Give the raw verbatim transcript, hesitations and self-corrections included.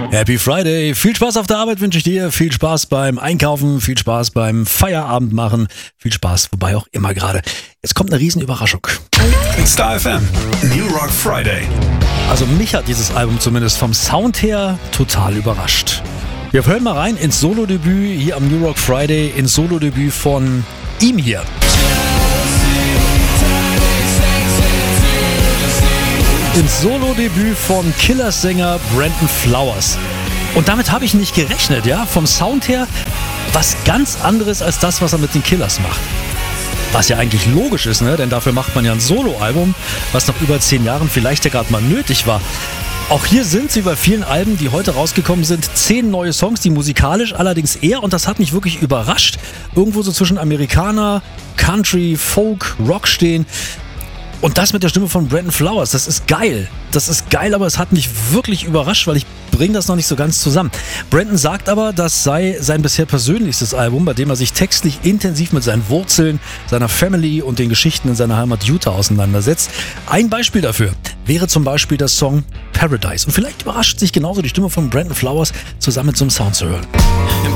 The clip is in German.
Happy Friday. Viel Spaß auf der Arbeit wünsche ich dir. Viel Spaß beim Einkaufen, viel Spaß beim Feierabend machen, viel Spaß, wobei auch immer gerade. Jetzt kommt eine Riesenüberraschung. Star F M, New Rock Friday. Also mich hat dieses Album zumindest vom Sound her total überrascht. Wir hören mal rein ins Solo-Debüt hier am New Rock Friday, ins Solo-Debüt von ihm hier. Ins Solo-Debüt von Killers-Sänger Brandon Flowers. Und damit habe ich nicht gerechnet, ja, vom Sound her was ganz anderes als das, was er mit den Killers macht. Was ja eigentlich logisch ist, ne? Denn dafür macht man ja ein Solo-Album, was nach über zehn Jahren vielleicht ja gerade mal nötig war. Auch hier sind sie bei vielen Alben, die heute rausgekommen sind, zehn neue Songs, die musikalisch allerdings eher, und das hat mich wirklich überrascht, irgendwo so zwischen Amerikaner, Country, Folk, Rock stehen. Und das mit der Stimme von Brandon Flowers, das ist geil. Das ist geil, aber es hat mich wirklich überrascht, weil ich bringe das noch nicht so ganz zusammen. Brandon sagt aber, das sei sein bisher persönlichstes Album, bei dem er sich textlich intensiv mit seinen Wurzeln, seiner Family und den Geschichten in seiner Heimat Utah auseinandersetzt. Ein Beispiel dafür wäre zum Beispiel der Song Paradise. Und vielleicht überrascht sich genauso die Stimme von Brandon Flowers zusammen mit so einem Sound zu hören. In